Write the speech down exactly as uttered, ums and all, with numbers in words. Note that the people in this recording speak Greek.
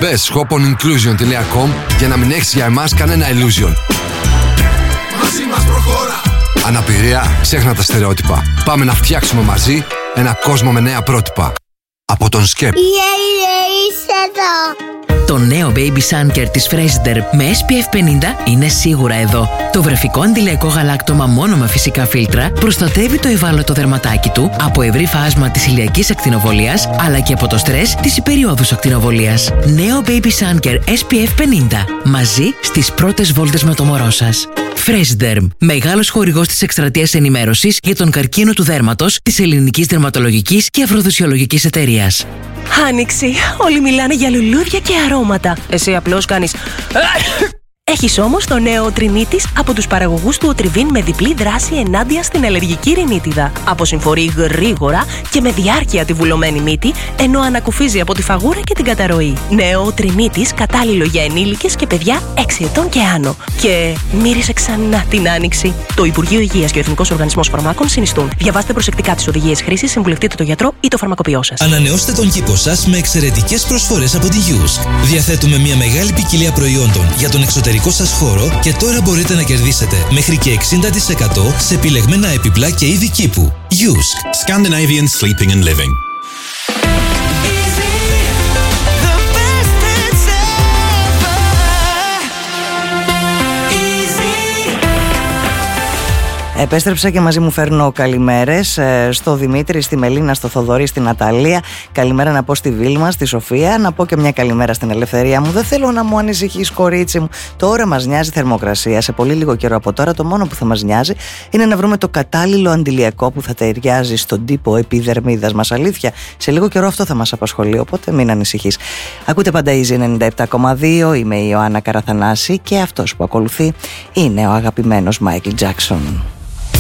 Μπες shop on inclusion τελεία com για να μην έχεις για εμάς κανένα illusion. Μαζί μας προχώρα. Αναπηρία, ξέχνα τα στερεότυπα. Πάμε να φτιάξουμε μαζί ένα κόσμο με νέα πρότυπα. Από τον σκέπ. Είσαι εδώ. Το νέο Baby Sun Care της Freshderm με ες πι εφ πενήντα είναι σίγουρα εδώ. Το βρεφικό αντιλιακό γαλάκτωμα μόνο με φυσικά φίλτρα προστατεύει το ευάλωτο δερματάκι του από ευρύ φάσμα της ηλιακής ακτινοβολίας αλλά και από το στρες της υπεριόδους ακτινοβολίας. Νέο Baby Sun Care ες πι εφ πενήντα. Μαζί στις πρώτες βόλτες με το μωρό σας. Freshderm, μεγάλος χορηγός της εκστρατείας ενημέρωσης για τον καρκίνο του δέρματος της Ελληνικής Δερματολογικής και Αφροδοσιολογικής Εταιρείας. Άνοιξη. Όλοι μιλάνε για λουλούδια και αρώματα. Εσύ απλώς κάνεις... Έχεις όμως το νέο Τρινίτης από τους παραγωγούς του Οτριβίν με διπλή δράση ενάντια στην αλλεργική ρινίτιδα. Αποσυμφορεί γρήγορα και με διάρκεια τη βουλωμένη μύτη, ενώ ανακουφίζει από τη φαγούρα και την καταρροή. Νέο Τρινίτης κατάλληλο για ενήλικες και παιδιά έξι ετών και άνω. Και μύρισε ξανά την Άνοιξη. Το Υπουργείο Υγείας και ο Εθνικός Οργανισμός Φαρμάκων συνιστούν. Διαβάστε προσεκτικά τις οδηγίες χρήσης, συμβουλευτείτε τον γιατρό ή το φαρμακοποιό σας. Ανανεώστε τον κήπο σας με εξαιρετικές προσφορές από τη Yusk. Διαθέτουμε μια μεγάλη ποικιλία προϊόντων για τον εξωτερικό σας χώρο και τώρα μπορείτε να κερδίσετε μέχρι και εξήντα τοις εκατό σε επιλεγμένα έπιπλα και είδη κήπου. Yusk. Scandinavian Sleeping and Living. Επέστρεψα και μαζί μου φέρνω καλημέρες στο Δημήτρη, στη Μελίνα, στο Θοδωρή, στη Ναταλία. Καλημέρα να πω στη Βίλμα, στη Σοφία. Να πω και μια καλημέρα στην Ελευθερία μου. Δεν θέλω να μου ανησυχείς, κορίτσι μου. Τώρα μας νοιάζει θερμοκρασία. Σε πολύ λίγο καιρό από τώρα, το μόνο που θα μας νοιάζει είναι να βρούμε το κατάλληλο αντιλιακό που θα ταιριάζει στον τύπο επιδερμίδας μας. Αλήθεια, σε λίγο καιρό αυτό θα μας απασχολεί. Οπότε μην ανησυχείς. Ακούτε πάντα Easy ενενήντα επτά κόμμα δύο. Είμαι η Ιωάννα Καραθανάση και αυτός που ακολουθεί είναι ο αγαπημένος Μάικλ Τζάκσον.